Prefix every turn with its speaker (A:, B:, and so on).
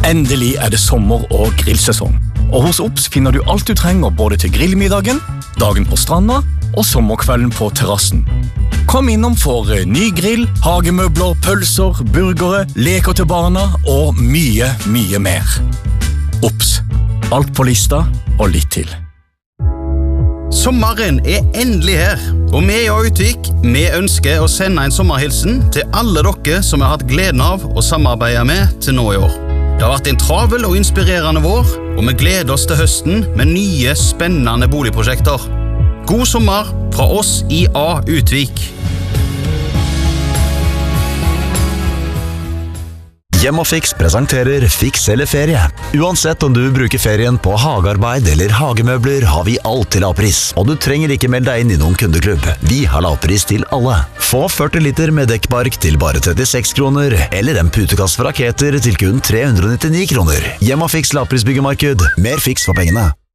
A: Endelig det sommer- og grillsesong. Og hos Obs finner du alt du trenger både til grillmiddagen, dagen på stranda og sommerkvelden på terrassen. Kom innom for ny grill, hagemøbler, pølser, burgere, leker til barna og mye, mye mer. Obs. Alt på lista og litt til.
B: Sommeren endelig her, og vi i Utvik, vi ønsker å sende en sommerhilsen til alle dere som har hatt gleden av å samarbeide med til nå i år. Det har vært en travel og inspirerende vår, og vi gleder oss til høsten med nye, spennende boligprosjekter. God sommer fra oss i Utvik.
C: Hjemmefix presenterer Fiks eller ferie. Uansett om du bruker ferien på hagearbeid eller hagemøbler, har vi alt til lavpris. Og du trenger ikke melde deg inn i noen kundeklubb. Vi har lavpris til alle. Få 40 liter med dekkbark til bare 36 kroner, eller en putekasse for raketer til kun 399 kroner. Hjemmefix lavprisbyggemarked. Mer fiks for pengene.